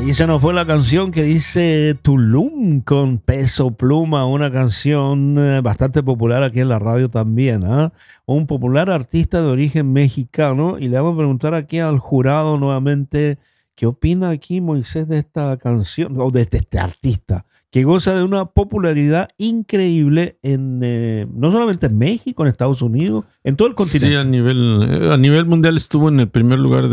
Ahí se nos fue la canción que dice Tulum con Peso Pluma, una canción bastante popular aquí en la radio también, ¿eh? Un popular artista de origen mexicano, y le vamos a preguntar aquí al jurado nuevamente qué opina aquí Moisés de esta canción, o de este artista, que goza de una popularidad increíble en no solamente en México, en Estados Unidos, en todo el continente. Sí, a nivel mundial estuvo en el primer lugar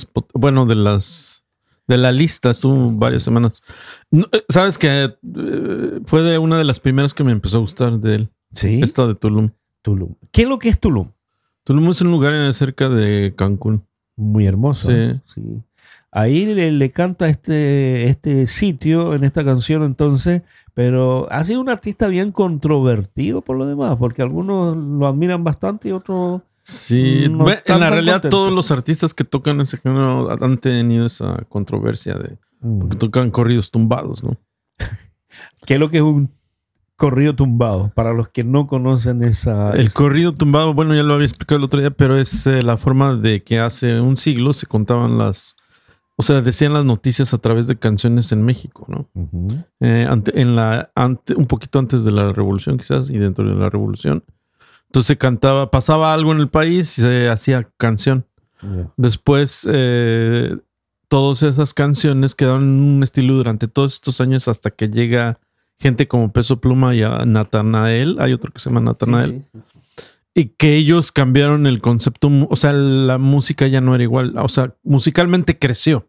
de la lista, estuvo varias semanas. Sabes que fue de una de las primeras que me empezó a gustar de él. Sí. Esta de Tulum. Tulum. ¿Qué es lo que es Tulum? Tulum es un lugar cerca de Cancún. Muy hermoso. Sí. Sí. Ahí le canta este sitio en esta canción entonces, pero ha sido un artista bien controvertido por lo demás, porque algunos lo admiran bastante y otros... Sí, no en la realidad contentos. todos los artistas que tocan ese género han tenido esa controversia porque tocan corridos tumbados, ¿no? ¿Qué es lo que es un corrido tumbado? Para los que no conocen El corrido tumbado, bueno, ya lo había explicado el otro día, pero es la forma de que hace un siglo se contaban decían las noticias a través de canciones en México, ¿no? Uh-huh. Un poquito antes de la revolución quizás y dentro de la revolución. Entonces pasaba algo en el país y se hacía canción. Yeah. Después, todas esas canciones quedaron en un estilo durante todos estos años hasta que llega gente como Peso Pluma y a Natanael. Hay otro que se llama Natanael. Sí. Y que ellos cambiaron el concepto. O sea, la música ya no era igual. O sea, musicalmente creció.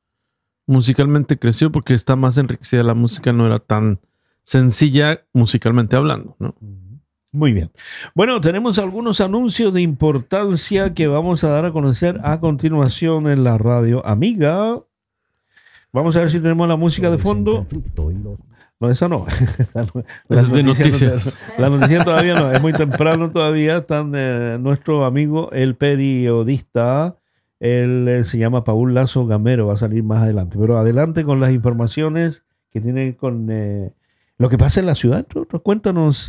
Porque está más enriquecida. La música no era tan sencilla musicalmente hablando, ¿no? Muy bien. Bueno, tenemos algunos anuncios de importancia que vamos a dar a conocer a continuación en la radio amiga. Vamos a ver si tenemos la música de fondo. No, esa no. Es de noticias. La noticia todavía no, es muy temprano todavía. Están nuestro amigo, el periodista, él se llama Paul Lazo Gamero, va a salir más adelante. Pero adelante con las informaciones que tienen con lo que pasa en la ciudad. Cuéntanos,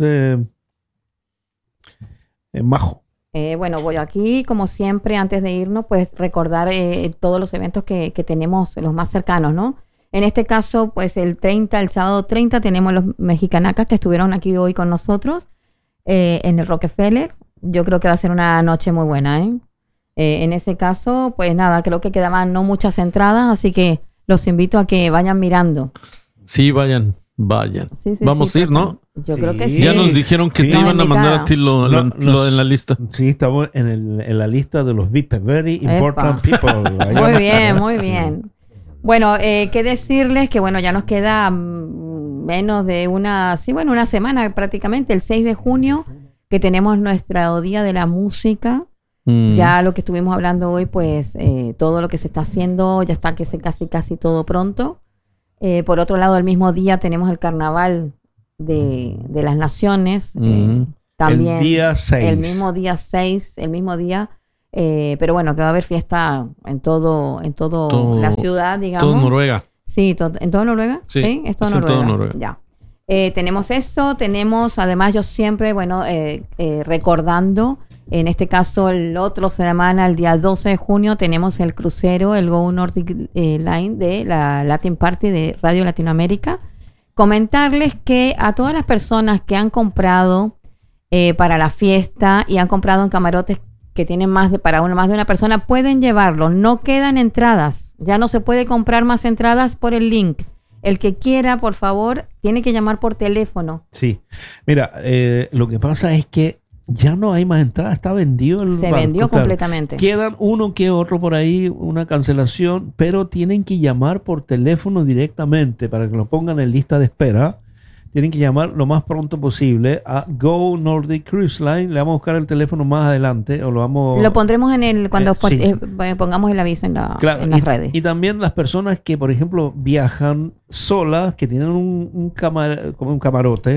Majo. Bueno, voy aquí, como siempre, antes de irnos, pues recordar todos los eventos que tenemos, los más cercanos, ¿no? En este caso, pues el sábado 30, tenemos los mexicanacas que estuvieron aquí hoy con nosotros en el Rockefeller. Yo creo que va a ser una noche muy buena, ¿eh? En ese caso, pues nada, creo que quedaban no muchas entradas, así que los invito a que vayan mirando. Sí, vayan. Sí, Vamos a ir, ¿no? Yo creo que sí. Ya nos dijeron que te iban a mandar a ti lo en la lista. Sí, estamos en la lista de los VIP, very important people. Muy bien. Bueno, qué decirles que bueno, ya nos queda menos de una semana prácticamente, el 6 de junio, que tenemos nuestro Día de la Música. Ya lo que estuvimos hablando hoy, pues todo lo que se está haciendo, ya está que casi todo pronto. Por otro lado, el mismo día tenemos el Carnaval de las Naciones. También el día 6. El mismo día. Pero bueno, que va a haber fiesta en todo la ciudad, digamos. Todo Noruega. Sí, ¿en todo Noruega? Sí, es todo Noruega. Ya. Tenemos esto, además yo siempre, recordando, en este caso el otro semana, el día 12 de junio, tenemos el crucero, el Go Nordic Line de la Latin Party de Radio Latinoamérica. Comentarles que a todas las personas que han comprado para la fiesta y han comprado en camarotes que tienen más de una persona, pueden llevarlo. No quedan entradas. Ya no se puede comprar más entradas por el link. El que quiera, por favor, tiene que llamar por teléfono. Sí. Mira, lo que pasa es que ya no hay más entradas. Está vendido el Se banco, vendió claro. completamente. Quedan uno que otro por ahí, una cancelación, pero tienen que llamar por teléfono directamente para que lo pongan en lista de espera. Tienen que llamar lo más pronto posible a Go Nordic Cruise Line. Le vamos a buscar el teléfono más adelante. Lo pondremos cuando sí. pongamos el aviso en las redes. Y también las personas que, por ejemplo, viajan solas, que tienen como un camarote,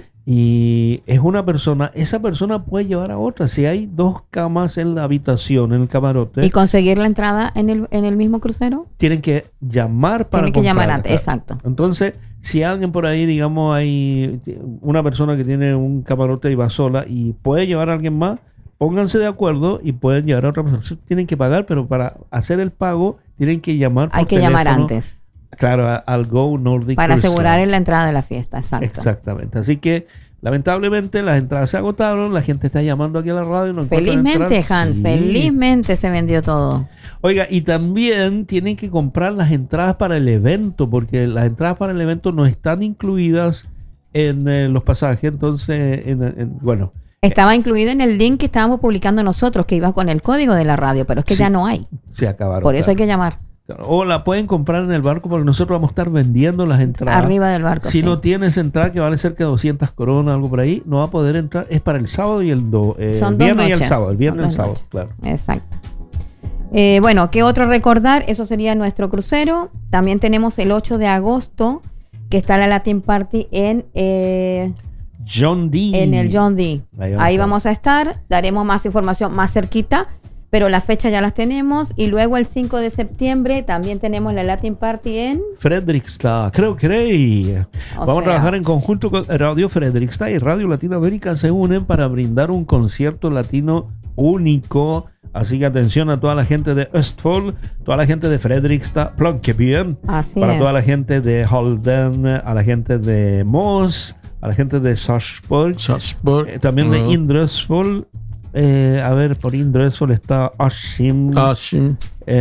y es una persona, esa persona puede llevar a otra. Si hay 2 camas en la habitación, en el camarote. ¿Y conseguir la entrada en el mismo crucero? Tienen que llamar para Tienen que llamar antes, claro. exacto. Entonces, si alguien por ahí, digamos, hay una persona que tiene un camarote y va sola y puede llevar a alguien más, pónganse de acuerdo y pueden llevar a otra persona. Tienen que pagar, pero para hacer el pago tienen que llamar por Hay que teléfono llamar antes. Claro, al Go Nordic para Cruise asegurar Line. la entrada de la fiesta, exacto. Exactamente. Así que, lamentablemente, las entradas se agotaron. La gente está llamando aquí a la radio. No encuentran Felizmente, entradas. Hans, Sí. felizmente se vendió todo. Oiga, y también tienen que comprar las entradas para el evento, porque las entradas para el evento no están incluidas en los pasajes. Entonces, bueno, Estaba incluido en el link que estábamos publicando nosotros, que iba con el código de la radio, pero es que Sí. ya no hay. se acabaron. Por eso hay claro. que llamar Claro. O la pueden comprar en el barco, porque nosotros vamos a estar vendiendo las entradas. arriba del barco. Si sí. no tienes entrada, que vale cerca de 200 coronas, algo por ahí, no va a poder entrar. Es para el sábado y el Son dos viernes y el noches. sábado. El viernes y el Son dos sábado, noches. claro. Exacto. Bueno, ¿qué otro recordar? Eso sería nuestro crucero. También tenemos el 8 de agosto, que está la Latin Party en John D. el John D. Ahí vamos a estar. Daremos más información más cerquita, pero las fechas ya las tenemos. Y luego el 5 de septiembre también tenemos la Latin Party en... Fredrikstad, creo. Vamos a trabajar en conjunto con Radio Fredrikstad y Radio Latinoamérica. Se unen para brindar un concierto latino único. Así que atención a toda la gente de Østfold, toda la gente de Fredrikstad, Plönkebyen, Así para es. toda la gente de Halden, a la gente de Moss, a la gente de Sarpsborg, Salzburg. también de Indre-Østfold. A ver, por Indre-Østfold está Askim, Askim.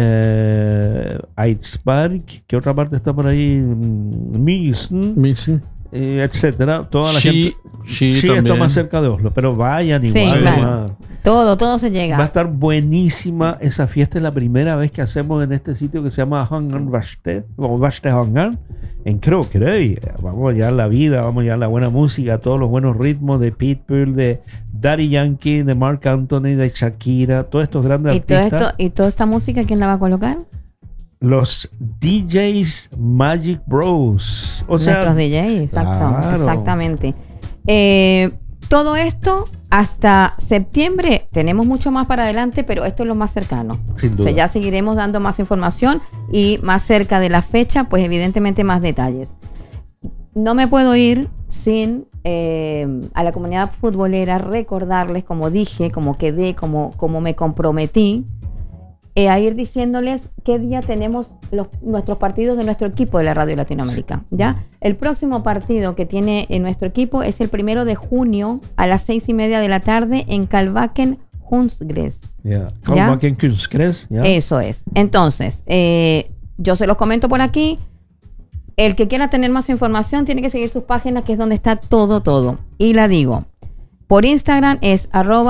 Eidsberg, ¿qué otra parte está por ahí? Mysen, Missing. etcétera. Toda la Ski gente. Sí, esto también. más cerca de Oslo, pero vayan Sí, igual. claro. Todo se Va a llega. estar buenísima esa fiesta. Es la primera vez que hacemos en este sitio que se llama Hangan Hangan en Krokerøy. Vamos ya a la vida, vamos ya a la buena música, todos los buenos ritmos de Pitbull, de Daddy Yankee, de Marc Anthony, de Shakira, todos estos grandes artistas. Y toda esta música, ¿quién la va a colocar? Los DJs Magic Bros. O sea, Nuestros DJs, exacto, claro. exactamente. Todo esto hasta septiembre, tenemos mucho más para adelante, pero esto es lo más cercano. Sin O sea, duda. ya seguiremos dando más información y más cerca de la fecha, pues evidentemente más detalles. No me puedo ir sin a la comunidad futbolera recordarles, como dije, como quedé, como me comprometí, a ir diciéndoles qué día tenemos nuestros partidos de nuestro equipo de la Radio Latinoamérica. ¿Ya? El próximo partido que tiene nuestro equipo es el 1 de junio a las 6:30 de la tarde en Kalbaken Hundsgres. Yeah. Kalbaken Kunstgräs, yeah. Eso es. Entonces, yo se los comento por aquí. El que quiera tener más información tiene que seguir sus páginas, que es donde está todo. Y la digo. Por Instagram es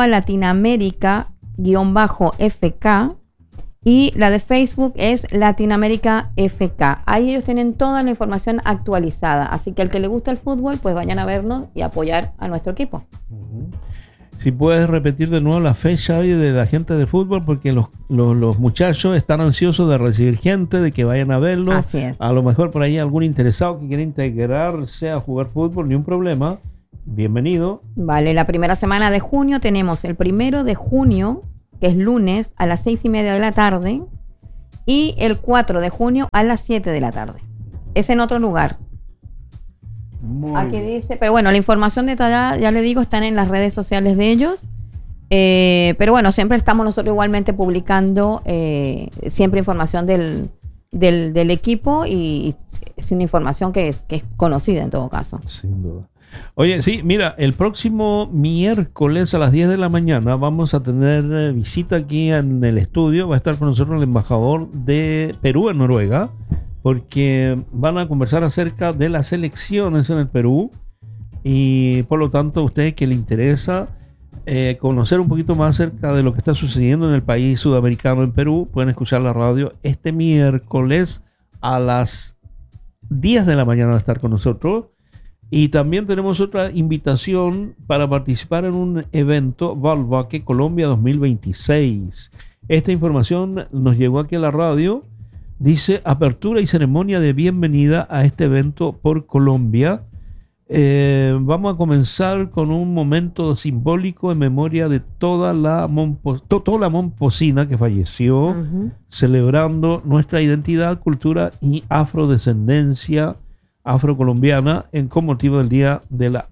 @latinaamerica_FK. Y la de Facebook es Latinoamérica FK. Ahí ellos tienen toda la información actualizada. Así que al que le gusta el fútbol, pues vayan a vernos y apoyar a nuestro equipo. Si puedes repetir de nuevo la fecha hoy de la gente de fútbol, porque los muchachos están ansiosos de recibir gente, de que vayan a verlo. Así es. A lo mejor por ahí algún interesado que quiera integrarse a jugar fútbol, ni un problema. Bienvenido. Vale, la primera semana de junio tenemos el 1 de junio, que es lunes, a las 6:30 de la tarde, y el 4 de junio a las 7 de la tarde. Es en otro lugar. Aquí dice, pero bueno, la información detallada, ya le digo, están en las redes sociales de ellos. Pero bueno, siempre estamos nosotros igualmente publicando siempre información del equipo, y es una información que es conocida en todo caso. Sin duda. Oye, sí, mira, el próximo miércoles a las 10 de la mañana vamos a tener visita aquí en el estudio. Va a estar con nosotros el embajador de Perú en Noruega, porque van a conversar acerca de las elecciones en el Perú, y por lo tanto a ustedes que les interesa conocer un poquito más acerca de lo que está sucediendo en el país sudamericano, en Perú, pueden escuchar la radio este miércoles a las 10 de la mañana va a estar con nosotros. Y también tenemos otra invitación para participar en un evento Valvaque Colombia 2026. Esta información nos llegó aquí a la radio. Dice: apertura y ceremonia de bienvenida a este evento por Colombia. Vamos a comenzar con un momento simbólico en memoria de toda la momposina que falleció, celebrando nuestra identidad, cultura y afrodescendencia afrocolombiana con motivo del Día de la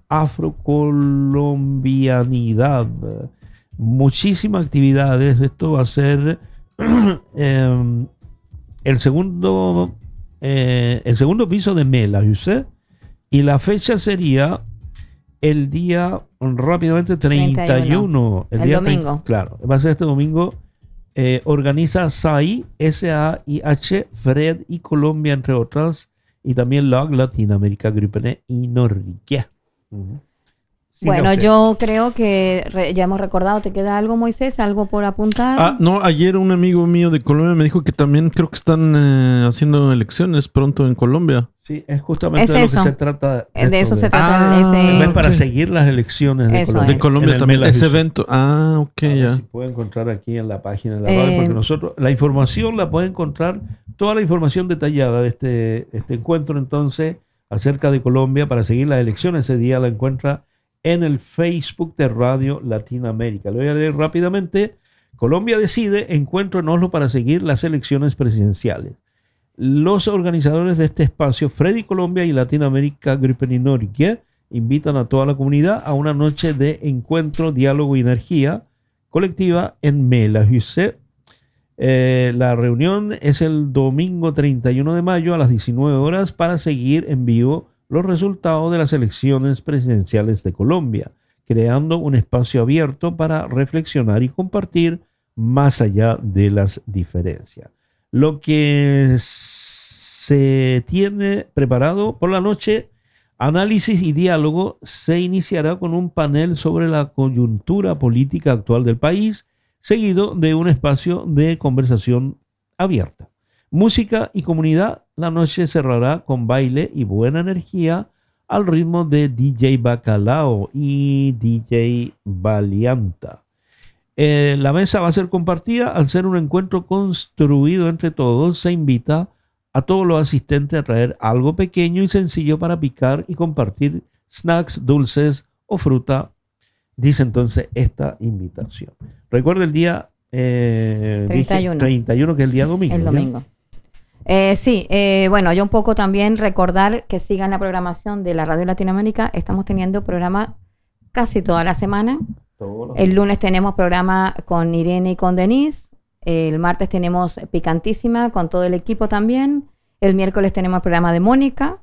Afrocolombianidad. Muchísimas actividades. Esto va a ser el segundo el segundo piso de Mela, ¿usted? Y la fecha sería el día, rápidamente, 31. El domingo. Claro, va a ser este domingo. Organiza SAIH, S-A-I-H, Fred y Colombia, entre otras, y también LOG, Latinoamérica, Gruppen y Norriquia. Sí, bueno, no sé. yo creo que ya hemos recordado. ¿Te queda algo, Moisés? ¿Algo por apuntar? No, ayer un amigo mío de Colombia me dijo que también creo que están haciendo elecciones pronto en Colombia. Sí, es justamente Es de lo eso. que se trata. De eso se trata. trata. Es para ok. seguir las elecciones de Eso Colombia. es. De Colombia En el también, Mela ese Houston. evento. Ok, A ver ya. si puede encontrar aquí en la página de la radio, porque nosotros la información la puede encontrar, toda la información detallada de este encuentro, entonces, acerca de Colombia, para seguir las elecciones ese día la encuentra en el Facebook de Radio Latinoamérica. Lo voy a leer rápidamente. Colombia decide encuentro en Oslo para seguir las elecciones presidenciales. Los organizadores de este espacio, Freddy Colombia y Latinoamérica Gruppen y Norriquia, invitan a toda la comunidad a una noche de encuentro, diálogo y energía colectiva en Mela Houston. La reunión es el domingo 31 de mayo a las 19 horas para seguir en vivo los resultados de las elecciones presidenciales de Colombia, creando un espacio abierto para reflexionar y compartir más allá de las diferencias. Lo que se tiene preparado por la noche, análisis y diálogo, se iniciará con un panel sobre la coyuntura política actual del país, seguido de un espacio de conversación abierta. Música y comunidad, la noche cerrará con baile y buena energía al ritmo de DJ Bacalao y DJ Valianta. La mesa va a ser compartida. Al ser un encuentro construido entre todos, se invita a todos los asistentes a traer algo pequeño y sencillo para picar y compartir snacks, dulces o fruta, dice entonces esta invitación. Recuerda el día 31, que es el día domingo. El domingo. Bueno, yo un poco también recordar que sigan la programación de la Radio Latinoamérica. Estamos teniendo programa casi toda la semana. El lunes tenemos programa con Irene y con Denise. El martes tenemos Picantísima con todo el equipo también. El miércoles tenemos el programa de Mónica.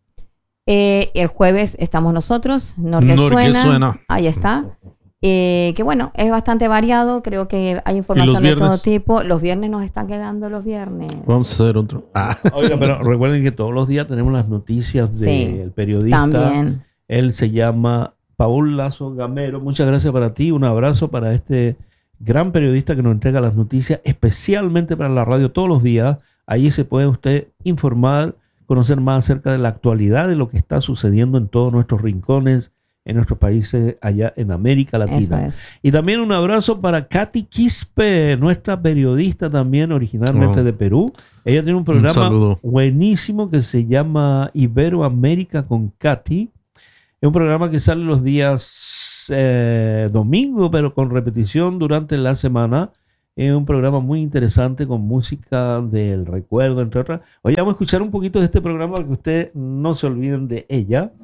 El jueves estamos nosotros. Norque suena. Ahí está. Que bueno, es bastante variado. Creo que hay información de todo tipo. Los viernes nos están quedando los viernes. Vamos a hacer otro. Oiga, pero recuerden que todos los días tenemos las noticias del periodista. También. Él se llama Paul Lazo Gamero. Muchas gracias para ti. Un abrazo para este gran periodista que nos entrega las noticias, especialmente para la radio todos los días. Allí se puede usted informar, conocer más acerca de la actualidad, de lo que está sucediendo en todos nuestros rincones, en nuestros países allá en América Latina. Y también un abrazo para Katy Quispe, nuestra periodista también originalmente de Perú. Ella tiene un programa buenísimo que se llama Iberoamérica con Katy. Es un programa que sale los días domingo, pero con repetición durante la semana. Es un programa muy interesante con música del recuerdo, entre otras. Hoy vamos a escuchar un poquito de este programa para que ustedes no se olviden de ella.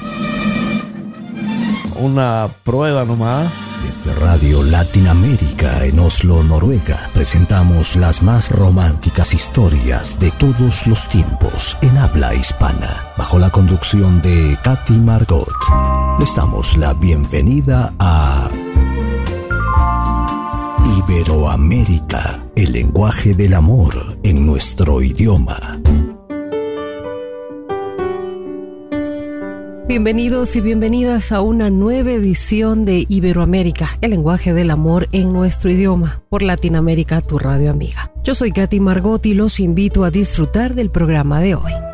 Una prueba nomás. Desde Radio Latinoamérica en Oslo, Noruega, presentamos las más románticas historias de todos los tiempos en habla hispana, bajo la conducción de Katy Margot. Les damos la bienvenida a Iberoamérica, el lenguaje del amor en nuestro idioma. Bienvenidos y bienvenidas a una nueva edición de Iberoamérica, el lenguaje del amor en nuestro idioma, por Latinoamérica, tu radio amiga. Yo soy Katy Margot y los invito a disfrutar del programa de hoy.